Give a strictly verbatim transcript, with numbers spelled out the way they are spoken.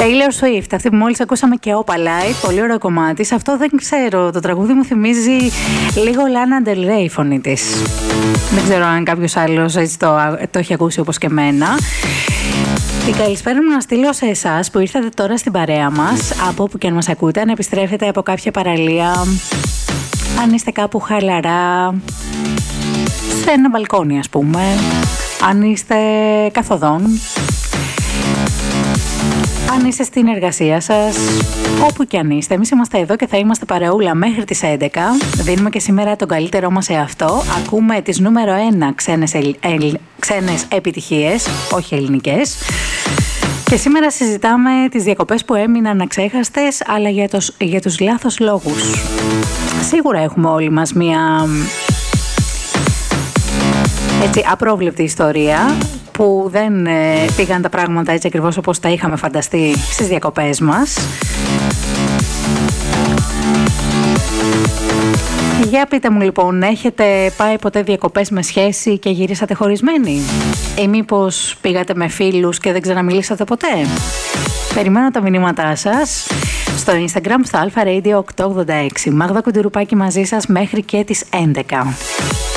Taylor Swift, αυτή που μόλις ακούσαμε και Opa Light, πολύ ωραίο κομμάτι. Σε αυτό δεν ξέρω, το τραγούδι μου θυμίζει λίγο Lana Del Rey η φωνή της. Δεν ξέρω αν κάποιος άλλος έτσι το, το έχει ακούσει όπως και εμένα. Την καλησπέρα μου να στείλω σε εσάς που ήρθατε τώρα στην παρέα μας, από όπου και αν μας ακούτε, αν επιστρέφετε από κάποια παραλία, αν είστε κάπου χαλαρά, σε ένα μπαλκόνι ας πούμε, αν είστε καθοδόν, αν είστε στην εργασία σας, όπου και αν είστε. Εμείς είμαστε εδώ και θα είμαστε παρεούλα μέχρι τις έντεκα. Δίνουμε και σήμερα τον καλύτερό μας σε αυτό. Ακούμε τις νούμερο ένα ξένες, ελ, ελ, ξένες επιτυχίες, όχι ελληνικές. Και σήμερα συζητάμε τις διακοπές που έμειναν αξέχαστες, αλλά για, το, για τους λάθος λόγους. Σίγουρα έχουμε όλοι μας μία έτσι απρόβλεπτη ιστορία που δεν ε, πήγαν τα πράγματα έτσι ακριβώς όπως τα είχαμε φανταστεί στις διακοπές μας. Για πείτε μου λοιπόν, έχετε πάει ποτέ διακοπές με σχέση και γυρίσατε χωρισμένοι? Ή μήπως πήγατε με φίλους και δεν ξαναμιλήσατε ποτέ? Περιμένω τα μηνύματά σας στο Instagram, στο Alpha Radio οκτακόσια ογδόντα έξι. Μάγδα Κουντουρουπάκη μαζί σας μέχρι και τις έντεκα.